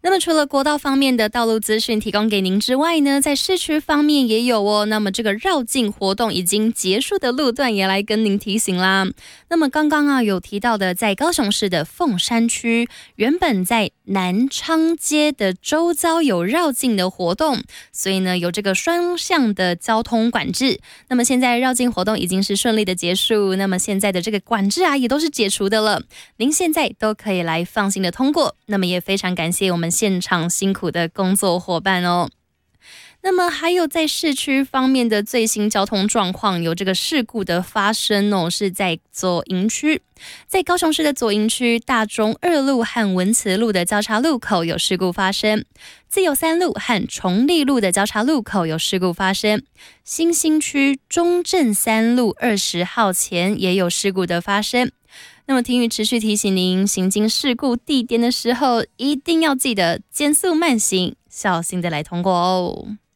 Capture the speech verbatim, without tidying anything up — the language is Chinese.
那么除了国道方面的道路资讯提供给您之外呢，在市区方面也有哦。那么这个绕境活动已经结束的路段也来跟您提醒啦。那么刚刚啊有提到的，在高雄市的凤山区，原本在南昌街的周遭有绕境的活动，所以呢有这个双向的交通管制。那么现在绕境活动已经是顺利的结束，那么现在的这个管制啊也都是解除的了，您现在都可以来放心的通过。那么也非常感谢我们现场辛苦的工作伙伴哦。那么还有在市区方面的最新交通状况，有这个事故的发生哦，是在左营区，在高雄市的左营区大中二路和文慈路的交叉路口有事故发生，自由三路和崇利路的交叉路口有事故发生，新兴区中正三路二十号前也有事故的发生。那么听雨持续提醒您，行经事故地点的时候，一定要记得减速慢行，小心的来通过哦。